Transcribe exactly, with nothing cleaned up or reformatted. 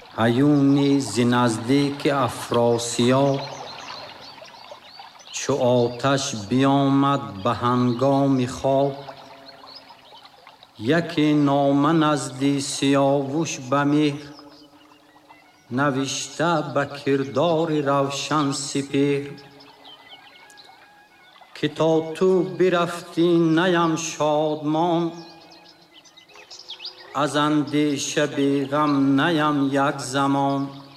هیونی ز نزدیک افراسیاب، چو آتش بیامد به هنگام خواب. یکی نامه نزدی سیاوش به مهر، نوشته به کردار روشن سپهر. که تا تو برفتی نیم شادمان، از اندیشه بی غم نیم یک زمان.